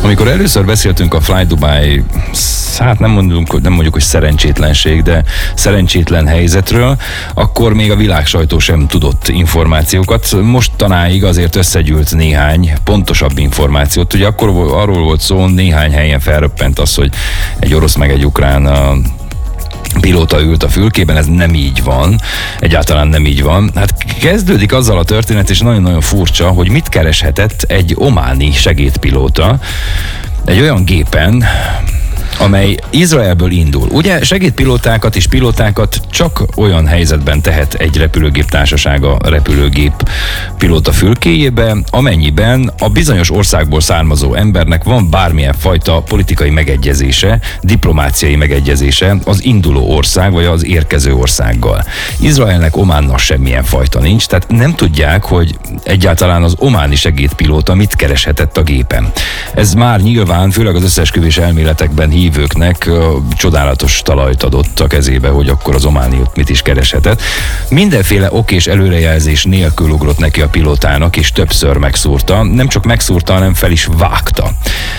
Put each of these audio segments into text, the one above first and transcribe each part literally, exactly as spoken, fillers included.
Amikor először beszéltünk a Fly Dubai, hát nem mondjuk, nem mondjuk, hogy szerencsétlenség, de szerencsétlen helyzetről, akkor még a világ sajtó sem tudott információkat. Mostanáig azért összegyűlt néhány pontosabb információt. Ugye akkor arról volt szó, néhány helyen felröppent az, hogy egy orosz meg egy ukrán pilóta ült a fülkében, ez nem így van, egyáltalán nem így van. Hát kezdődik azzal a történet, és nagyon-nagyon furcsa, hogy mit kereshetett egy ománi segédpilóta egy olyan gépen, amely Izraelből indul. Ugye segédpilótákat és pilótákat csak olyan helyzetben tehet egy repülőgép társasága repülőgép pilóta fülkéjébe, amennyiben a bizonyos országból származó embernek van bármilyen fajta politikai megegyezése, diplomáciai megegyezése az induló ország vagy az érkező országgal. Izraelnek Ománnal semmilyen fajta nincs, tehát nem tudják, hogy egyáltalán az ománi segédpilóta mit kereshetett a gépen. Ez már nyilván, főleg az összeesküvés elméletekben hívőknek uh, csodálatos talajt adott a kezébe, hogy akkor az ománi ott mit is kereshetett. Mindenféle ok és előrejelzés nélkül ugrott neki a pilótának, és többször megszúrta. Nem csak megszúrta, hanem fel is vágta.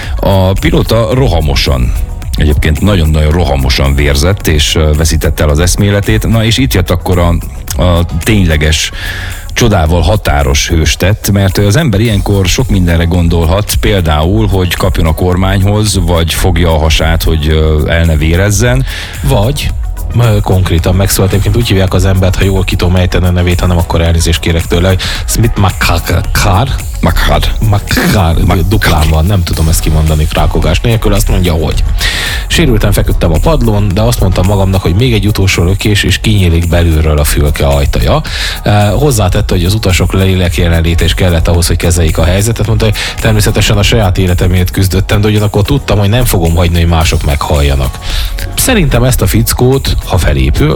A pilóta rohamosan, egyébként nagyon-nagyon rohamosan vérzett, és veszítette el az eszméletét. Na és itt jött akkor a, a tényleges csodával határos hőstett, mert az ember ilyenkor sok mindenre gondolhat, például, hogy kapjon a kormányhoz, vagy fogja a hasát, hogy el ne vérezzen. Vagy konkrétan megszólalt, egyébként úgy hívják az embert, ha jól ki tudom ejteni a nevét, hanem akkor elnézést kérek tőle, hogy Smith Makkar, Makkar, Makkar, duplán van, nem tudom ezt kimondani rákogás nélkül, azt mondja, hogy sérülten feküdtem a padlón, de azt mondtam magamnak, hogy még egy utolsó lökés, és kinyílik belülről a fülke ajtaja. E, hozzátette, hogy az utasok lélek jelenléte is kellett ahhoz, hogy kezeljék a helyzetet. Mondta, hogy természetesen a saját életemért küzdöttem, de ugyanakkor tudtam, hogy nem fogom hagyni, hogy mások meghalljanak. Szerintem ezt a fickót, ha felépül,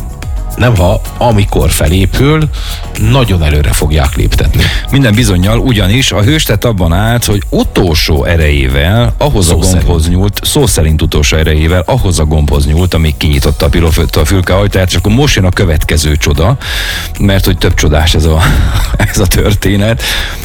nem ha, amikor felépül, nagyon előre fogják léptetni. Minden bizonnyal, ugyanis a hőstett abban állt, hogy utolsó erejével ahhoz szó a gombhoz szerint. nyúlt, szó szerint utolsó erejével ahhoz a gombhoz nyúlt, amíg kinyitotta a pilóta a fülke ajtaját, és akkor most jön a következő csoda, mert hogy több csodás ez a, ez a történet,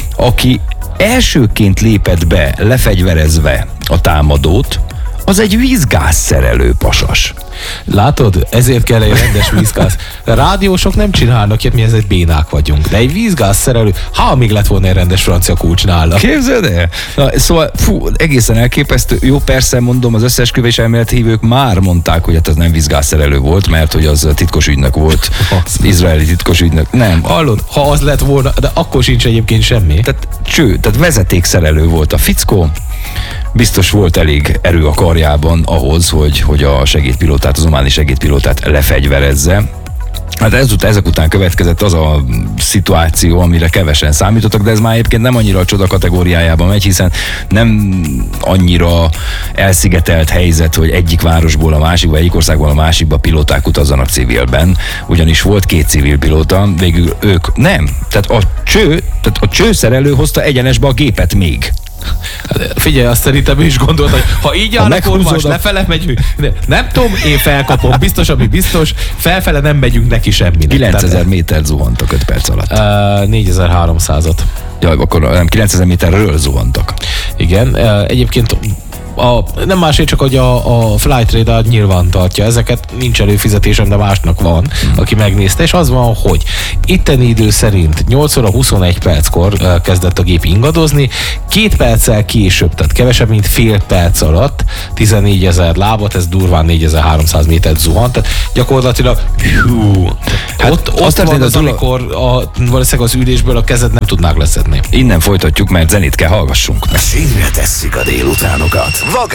aki elsőként lépett be, lefegyverezve a támadót, az egy vízgázszerelő pasas. Látod? Ezért kell egy rendes vízgáz. A rádiósok nem csinálnak ilyet, mi ezek bénák vagyunk. De egy vízgázszerelő, ha még lett volna egy rendes francia kulcs nála. Képzeld el? Na, szóval, fú, egészen elképesztő. Jó, persze mondom, az összeesküvés elmélet hívők már mondták, hogy hát az nem vízgázszerelő volt, mert hogy az titkos ügynök volt. Izraeli titkos ügynök. Nem. Hallod? Ha az lett volna, de akkor sincs egyébként semmi. Tehát cső, tehát vezetékszerelő volt a fickó. Biztos volt elég erő a karjában ahhoz, hogy, hogy a segédpilótát, az ománi segédpilótát lefegyverezze. Hát ezut, ezek után következett az a szituáció, amire kevesen számítottak, de ez már egyébként nem annyira a csoda kategóriájában megy, hiszen nem annyira elszigetelt helyzet, hogy egyik városból a másikba, egyik országból a másikba pilóták utazzanak civilben, ugyanis volt két civil pilóta, végül ők nem. Tehát a cső, tehát a csőszerelő hozta egyenesbe a gépet még. Figyelj, azt szerintem ő is gondolta, hogy ha így áll, akkor most lefele megyünk. Nem tudom, én felkapom, biztos, ami biztos, felfele nem megyünk neki semminek. kilencezer métert zuhantak öt perc alatt. Uh, négyezer-háromszázat. Jaj, akkor nem, kilencezer méterről zuhantak. Igen, uh, egyébként a, nem másért, csak hogy a, a Flight Radar nyilván tartja ezeket, nincs előfizetésem, de másnak van, hmm. aki megnézte, és az van, hogy itteni idő szerint nyolc óra huszonegy perckor uh, kezdett a gép ingadozni, két perccel később, tehát kevesebb, mint fél perc alatt tizennégyezer lábat, ez durván négyezer-háromszáz métert zuhant, tehát gyakorlatilag hú, hát ott, ott van az, az, amikor a, valószínűleg az ülésből a kezed nem tudnák leszedni. Innen folytatjuk, mert zenét kell hallgassunk. Sínre tesszük a délutánokat.